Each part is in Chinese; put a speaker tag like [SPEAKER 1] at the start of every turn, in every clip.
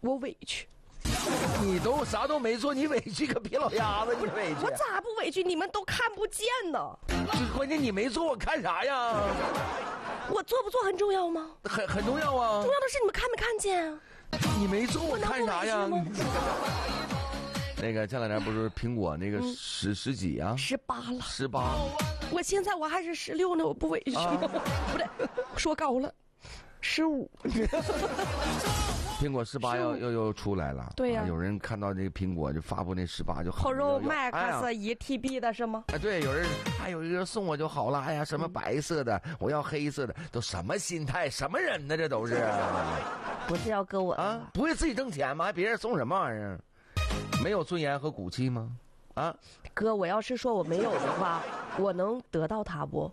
[SPEAKER 1] 我委屈。
[SPEAKER 2] 你都啥都没做，你委屈个皮老鸭子，你委屈？
[SPEAKER 1] 我咋不委屈？你们都看不见呢。
[SPEAKER 2] 就关键你没做，我看啥呀？
[SPEAKER 1] 我做不做很重要吗？
[SPEAKER 2] 很重要啊。
[SPEAKER 1] 重要的是你们看没看见啊？
[SPEAKER 2] 你没做，我看啥呀？
[SPEAKER 1] 我能不委屈吗？
[SPEAKER 2] 那个前两天不是苹果那个十几啊
[SPEAKER 1] ？18了。
[SPEAKER 2] 18。
[SPEAKER 1] 我现在我还是16呢，我不委屈。不对，说高了，15。
[SPEAKER 2] 苹果18又出来了，
[SPEAKER 1] 对呀、
[SPEAKER 2] 有人看到这个苹果就发布那18就好。
[SPEAKER 1] Pro Max 1TB 的是吗？
[SPEAKER 2] 哎，对，有人还有一个送我就好了，哎呀，什么白色的，我要黑色的，都什么心态，什么人呢？这都是，
[SPEAKER 1] 不是要割我
[SPEAKER 2] 啊？不会自己挣钱吗？还别人送什么玩意儿？没有尊严和骨气吗？啊，
[SPEAKER 1] 哥，我要是说我没有的话，我能得到它不？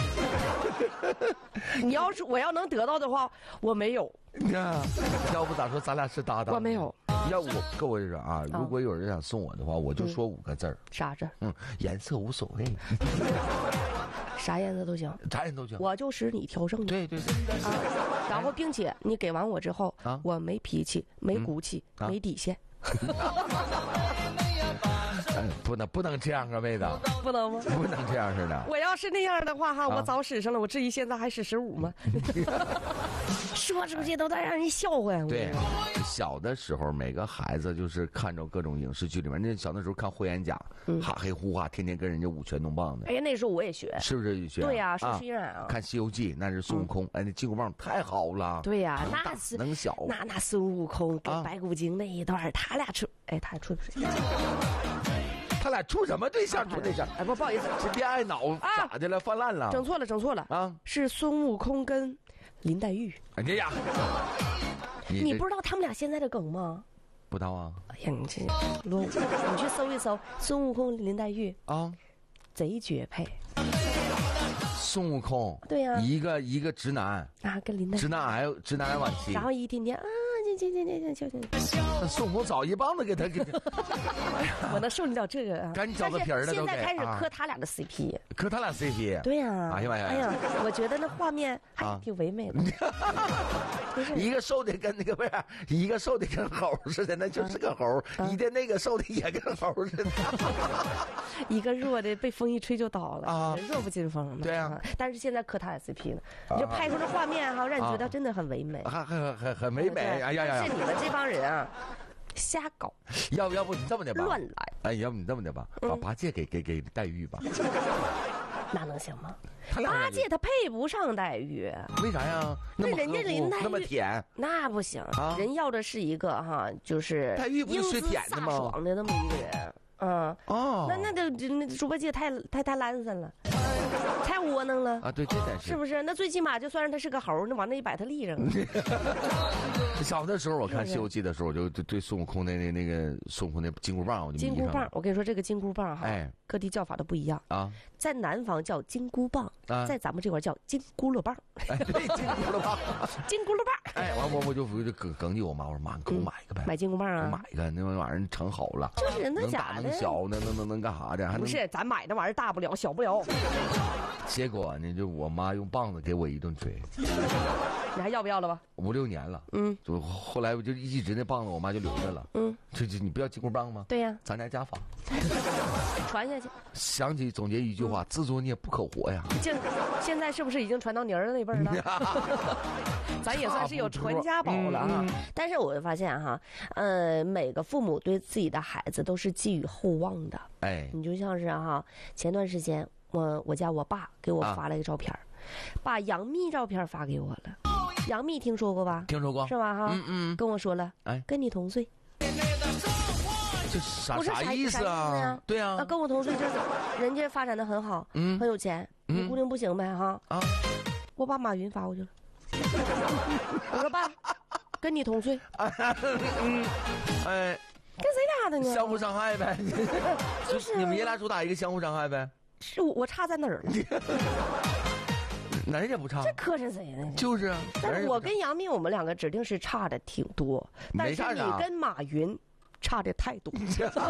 [SPEAKER 1] 你要是我要能得到的话，我没有。
[SPEAKER 2] 要不咋说咱俩是搭档？
[SPEAKER 1] 我没有。
[SPEAKER 2] 要我各位说啊，如果有人想送我的话，我就说5个字儿。
[SPEAKER 1] 啥字？
[SPEAKER 2] 颜色无所谓，
[SPEAKER 1] 啥颜色都行，
[SPEAKER 2] 啥人都行，
[SPEAKER 1] 我就使你挑剩的。
[SPEAKER 2] 对对
[SPEAKER 1] 啊，然后并且你给完我之后，我没脾气，没骨气，没底线。
[SPEAKER 2] 不能这样啊，妹子，
[SPEAKER 1] 不能吗？
[SPEAKER 2] 不能这样似的。
[SPEAKER 1] 我要是那样的话哈，我早使上了，我至于现在还使15吗？说出去都得让人笑话呀。
[SPEAKER 2] 对，小的时候每个孩子就是看着各种影视剧里面，那小的时候看霍元甲，哈黑呼哈，天天跟人家舞拳弄棒的。
[SPEAKER 1] 哎，那时候我也学，
[SPEAKER 2] 是不是学？
[SPEAKER 1] 对呀，说虽然啊，
[SPEAKER 2] 看《西游记》那是孙悟空，哎，那金箍棒太好了。
[SPEAKER 1] 对呀，那是
[SPEAKER 2] 能小，
[SPEAKER 1] 那孙悟空跟白骨精那一段，他俩处，哎，他俩处不处？
[SPEAKER 2] 他俩处什么对象？处对象？
[SPEAKER 1] 哎，不好意思，
[SPEAKER 2] 是恋爱脑咋的了？泛滥了？
[SPEAKER 1] 整错了啊！是孙悟空跟林黛玉。
[SPEAKER 2] 哎呀，
[SPEAKER 1] 你不知道他们俩现在的梗吗？
[SPEAKER 2] 不知道啊。
[SPEAKER 1] 哎呀，你这落伍，你去搜一搜孙悟空林黛玉啊，贼绝配。
[SPEAKER 2] 孙悟空
[SPEAKER 1] 对呀，
[SPEAKER 2] 一个直男
[SPEAKER 1] 啊，跟林黛玉
[SPEAKER 2] 直男癌晚期，
[SPEAKER 1] 然后一天天啊，
[SPEAKER 2] 那孙悟空早一棒子给他，
[SPEAKER 1] 我能受得了这个啊？
[SPEAKER 2] 赶紧找个皮儿的都给。
[SPEAKER 1] 现在开始磕他俩的 CP，
[SPEAKER 2] 磕他俩 CP。
[SPEAKER 1] 对呀，
[SPEAKER 2] 哎呀妈呀！
[SPEAKER 1] 哎呀，我觉得那画面还挺唯美的。
[SPEAKER 2] 一个瘦的跟那个不是，一个瘦的跟猴似的，那就是个猴；一的那个瘦的也跟猴似的。
[SPEAKER 1] 一个弱的被风一吹就倒了啊，弱不禁风。
[SPEAKER 2] 对啊，
[SPEAKER 1] 但是现在磕他俩 CP 呢，你就拍出这画面哈，让你觉得真的很唯美，
[SPEAKER 2] 很唯美。哎呀，
[SPEAKER 1] 是你们这帮人啊，瞎搞。
[SPEAKER 2] 要不你这么的吧，
[SPEAKER 1] 乱来。
[SPEAKER 2] 哎，要不你这么的吧，把八戒给黛玉吧。
[SPEAKER 1] 那能行吗？八戒他配不上黛玉，
[SPEAKER 2] 为啥呀？那
[SPEAKER 1] 人家林黛玉
[SPEAKER 2] 那么甜，
[SPEAKER 1] 那不行。人要的是一个哈，就是
[SPEAKER 2] 黛玉不是最甜的吗？
[SPEAKER 1] 爽的那么一个人。那猪八戒太懒散了，太窝囊了
[SPEAKER 2] 啊！对，这点
[SPEAKER 1] 是不是？那最起码就算是他是个猴，那往那一摆他立正。
[SPEAKER 2] 小的时候我看《西游记》的时候，我就对孙悟空那个孙悟空那金箍棒，我就
[SPEAKER 1] 金箍棒。我跟你说，这个金箍棒哈，各地叫法都不一样啊。在南方叫金箍棒，在咱们这块叫金箍噜棒。
[SPEAKER 2] 对，金箍噜棒，
[SPEAKER 1] 金箍噜棒。
[SPEAKER 2] 哎，我就耿记我妈，我说妈，你给我买一个呗，
[SPEAKER 1] 买金箍棒啊，
[SPEAKER 2] 买一个，那玩意儿成好了，
[SPEAKER 1] 就是人的假的，
[SPEAKER 2] 能小，能干啥的？
[SPEAKER 1] 不是，咱买那玩意儿大不了，小不了。
[SPEAKER 2] 结果呢，就我妈用棒子给我一顿锤。
[SPEAKER 1] 你还要不要了吧
[SPEAKER 2] ？5、6年了，就后来我就一直那棒子我妈就留着了，这你不要金箍棒吗？
[SPEAKER 1] 对呀，
[SPEAKER 2] 咱家家法，
[SPEAKER 1] 传下去。
[SPEAKER 2] 想起总结一句话，自作孽不可活呀。
[SPEAKER 1] 现在是不是已经传到你儿子那辈儿了？咱也算是有传家宝了啊。但是我会发现哈，每个父母对自己的孩子都是寄予厚望的。
[SPEAKER 2] 哎，
[SPEAKER 1] 你就像是哈，前段时间我家我爸给我发了一个照片，把杨幂照片发给我了。杨幂听说过吧？
[SPEAKER 2] 听说过，
[SPEAKER 1] 是吧？哈，跟我说了，哎，跟你同岁。
[SPEAKER 2] 这啥意思啊？对啊，
[SPEAKER 1] 跟我同岁就是人家发展的很好，很有钱，你姑娘不行呗哈？啊，我把马云发过去了。我说爸，跟你同岁。
[SPEAKER 2] 哎，
[SPEAKER 1] 跟谁俩的呢？
[SPEAKER 2] 相互伤害呗。就是你们爷俩主打一个相互伤害呗。
[SPEAKER 1] 是我差在哪儿了？
[SPEAKER 2] 哪也不差，
[SPEAKER 1] 这磕碜谁呢？
[SPEAKER 2] 就是啊。
[SPEAKER 1] 但是我跟杨幂，我们两个指定是差的挺多，但是你跟马云差的太多。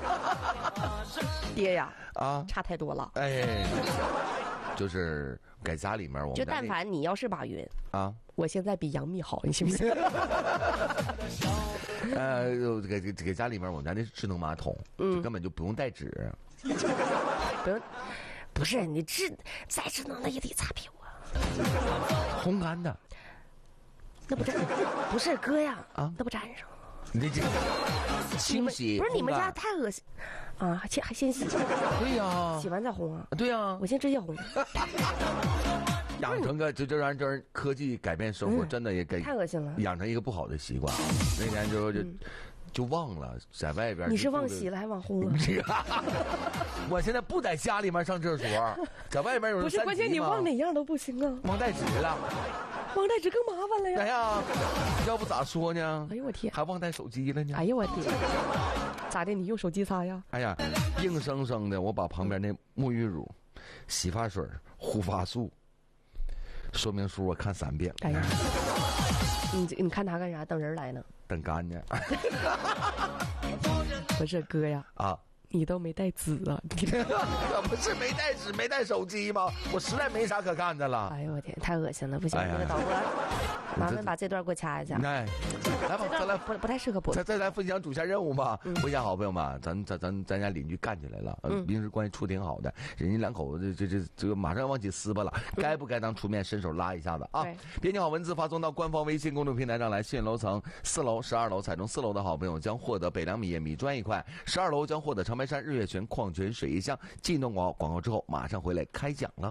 [SPEAKER 1] 爹呀，差太多了。
[SPEAKER 2] 哎，就是在家里面，我们
[SPEAKER 1] 就但凡你要是马云
[SPEAKER 2] 啊，
[SPEAKER 1] 我现在比杨幂好，你信不信？
[SPEAKER 2] 给家里面我们家那是智能马桶，就根本就不用带纸。
[SPEAKER 1] 不用，不是你再智能的也得擦屁股啊。
[SPEAKER 2] 烘干的，
[SPEAKER 1] 那不沾，不是哥呀啊，那不沾上了。
[SPEAKER 2] 你这清洗
[SPEAKER 1] 不是你们家太恶心啊，还先洗？
[SPEAKER 2] 对呀，
[SPEAKER 1] 洗完再烘啊？
[SPEAKER 2] 对呀，
[SPEAKER 1] 我先直接烘。
[SPEAKER 2] 养成个这让这科技改变生活，真的也给
[SPEAKER 1] 太恶心了，
[SPEAKER 2] 养成一个不好的习惯。那天就忘了在外边。
[SPEAKER 1] 你是忘洗了还忘烘了？
[SPEAKER 2] 我现在不在家里面上厕所，在外面有人
[SPEAKER 1] 不是关键，你忘哪样都不行啊。
[SPEAKER 2] 忘带纸了，
[SPEAKER 1] 忘带纸更麻烦了呀。
[SPEAKER 2] 哎呀，要不咋说呢？
[SPEAKER 1] 哎呦我天，
[SPEAKER 2] 还忘带手机了呢。
[SPEAKER 1] 哎呦我天，咋的？你用手机擦呀？
[SPEAKER 2] 哎呀，硬生生的我把旁边那沐浴乳、洗发水、护发素说明书我看3遍。
[SPEAKER 1] 哎呀，你看它干啥？等人来呢？
[SPEAKER 2] 等干呢。
[SPEAKER 1] 不是哥呀啊！你都没带纸啊？
[SPEAKER 2] 我不是没带纸没带手机吗？我实在没啥可干的了。
[SPEAKER 1] 哎呦我天，太恶心了，不行，那个导播，麻烦把这段给我掐一下。
[SPEAKER 2] 来吧，再来，
[SPEAKER 1] 不太适合播。
[SPEAKER 2] 再来分享主线任务吧。回家好朋友们，咱家邻居干起来了，平时关系处挺好的，人家2口子这个马上要往起撕巴了，该不该当出面伸手拉一下子啊？编辑好文字发送到官方微信公众平台上来，信楼层4楼、12楼，踩中4楼的好朋友将获得北凉米业米砖1块，12楼将获得长白山日月泉矿泉水1箱。进动广告之后马上回来开讲了。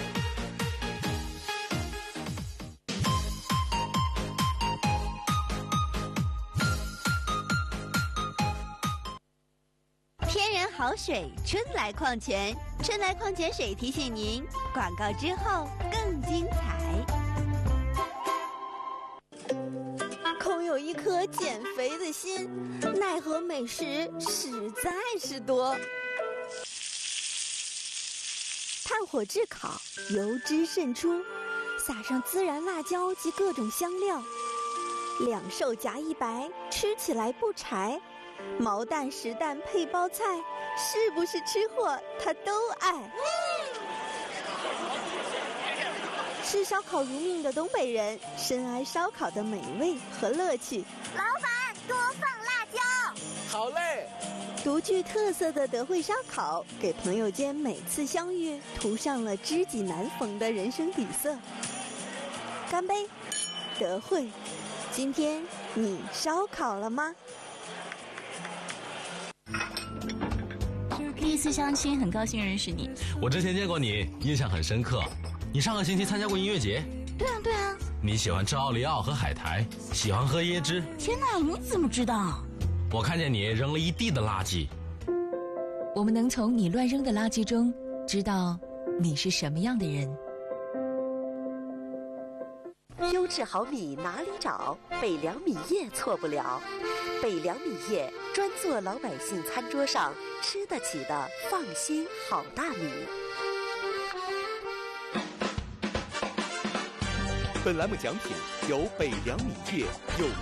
[SPEAKER 3] 天然好水，春来矿泉，春来矿泉水提醒您，广告之后更精彩。空有一颗减肥的心，奈何美食实在是多。炭火炙烤，油脂渗出，撒上孜然辣椒及各种香料，2瘦夹1白，吃起来不柴。毛蛋实蛋配包菜，是不是吃货他都爱。吃烧烤如命的东北人，深谙烧烤的美味和乐趣。
[SPEAKER 4] 老板，多放辣椒。
[SPEAKER 2] 好嘞。
[SPEAKER 3] 独具特色的德惠烧烤，给朋友间每次相遇涂上了知己难逢的人生底色。干杯，德惠！今天你烧烤了吗？
[SPEAKER 5] 第一次相亲，很高兴认识你。
[SPEAKER 6] 我之前见过你，印象很深刻。你上个星期参加过音乐节？
[SPEAKER 5] 对啊。
[SPEAKER 6] 你喜欢吃奥利奥和海苔，喜欢喝椰汁。
[SPEAKER 5] 天哪，你怎么知道？
[SPEAKER 6] 我看见你扔了一地的垃圾。
[SPEAKER 5] 我们能从你乱扔的垃圾中知道你是什么样的人。
[SPEAKER 7] 优质好米哪里找？北凉米业错不了。北凉米业专做老百姓餐桌上吃得起的放心好大米。
[SPEAKER 8] 本栏目奖品由北凉米业有